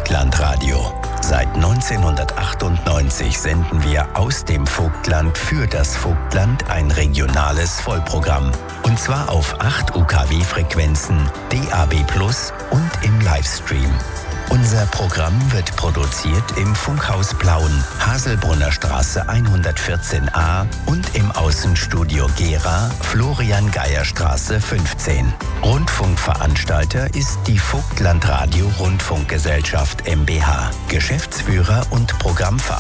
Vogtlandradio. Seit 1998 senden wir aus dem Vogtland für das Vogtland ein regionales Vollprogramm. Und zwar auf 8 UKW-Frequenzen, DAB+ und im Livestream. Unser Programm wird produziert im Funkhaus Plauen, Haselbrunner Straße 114a und im Außenstudio Gera, Florian-Geyer-Straße 15. Rundfunkveranstalter ist die Vogtlandradio Rundfunkgesellschaft mbH. Geschäftsführer und Programmverantwortlicher